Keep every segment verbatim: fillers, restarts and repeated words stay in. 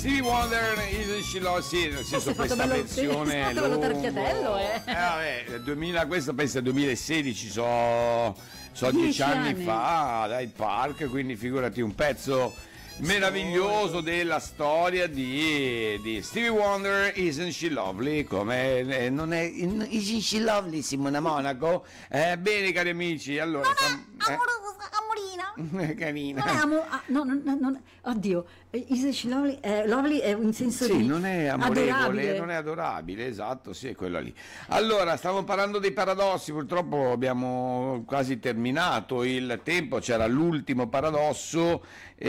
Stevie Wonder, Isn't She Lovely? Sì, nel senso questa bello, versione fatto bello tarchiatello, eh. eh vabbè, duemila, questo penso duemilasedici, so, so dieci anni, anni fa, dai Park, quindi figurati, un pezzo meraviglioso della storia di, di Stevie Wonder, Isn't She Lovely? Come eh, non è Isn't She Lovely, Simona Monaco? Eh, bene cari amici, allora non è amorosa, amorina, carina. Non è amo- ah, no, non, non, oddio, Isn't She Lovely, eh, lovely è in senso sì, di non è amorevole, adorabile. Non è adorabile, esatto, sì, è quello lì. Allora, stavo parlando dei paradossi, purtroppo abbiamo quasi terminato il tempo, c'era l'ultimo paradosso,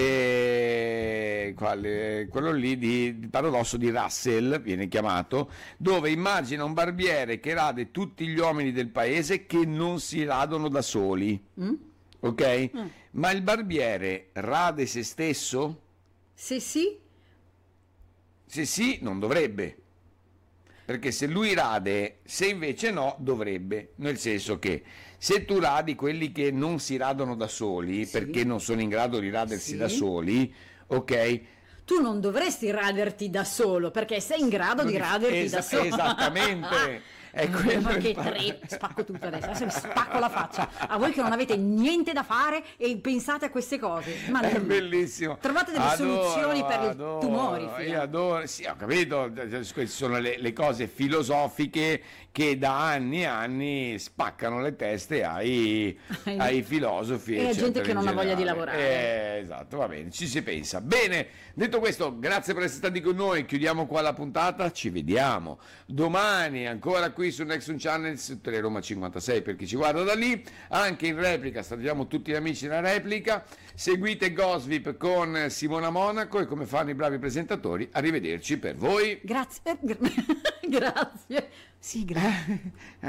eh, quale, quello lì di, di paradosso di Russell, viene chiamato, dove immagina un barbiere che rade tutti gli uomini del paese che non si radono da soli, mm? ok? Mm. Ma il barbiere rade se stesso? Se sì? Se sì, non dovrebbe, perché se lui rade, se invece no, dovrebbe, nel senso che se tu radi quelli che non si radono da soli, sì, perché non sono in grado di radersi sì. da soli, ok? Tu non dovresti raderti da solo, perché sei in grado di raderti es- da solo. Esattamente. È ma che tre, spacco tutto adesso, adesso mi spacco la faccia a voi che non avete niente da fare e pensate a queste cose. Ma è bellissimo. Trovate delle adoro, soluzioni per adoro, i tumori. Fino. Io adoro, sì, ho capito, queste sono le, le cose filosofiche che da anni e anni spaccano le teste ai, ai filosofi. E a gente che non ha voglia di lavorare. Eh, esatto, va bene, ci si pensa. Bene, detto questo, grazie per essere stati con noi, chiudiamo qua la puntata, ci vediamo domani ancora qui su Nexon Channel, su Teleroma cinquantasei per chi ci guarda da lì, anche in replica, salutiamo tutti gli amici nella replica, seguite Gossip con Simona Monaco e come fanno i bravi presentatori, arrivederci per voi. Grazie, grazie, sì, grazie.